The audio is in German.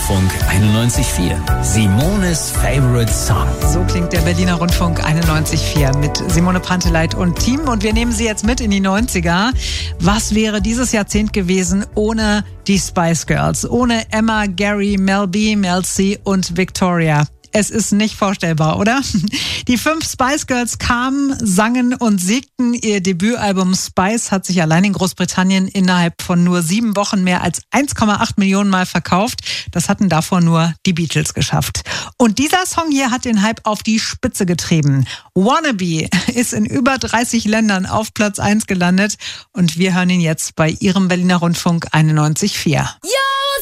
Rundfunk 91.4. Simones Favorite Song. So klingt der Berliner Rundfunk 91.4 mit Simone Panteleit und Team. Und wir nehmen Sie jetzt mit in die 90er. Was wäre dieses Jahrzehnt gewesen ohne die Spice Girls? Ohne Emma, Gary, Mel B, Mel C und Victoria? Es ist nicht vorstellbar, oder? Die 5 Spice Girls kamen, sangen und siegten. Ihr Debütalbum Spice hat sich allein in Großbritannien innerhalb von nur 7 Wochen mehr als 1,8 Millionen Mal verkauft. Das hatten davor nur die Beatles geschafft. Und dieser Song hier hat den Hype auf die Spitze getrieben. Wannabe ist in über 30 Ländern auf Platz 1 gelandet. Und wir hören ihn jetzt bei Ihrem Berliner Rundfunk 91.4. Yo!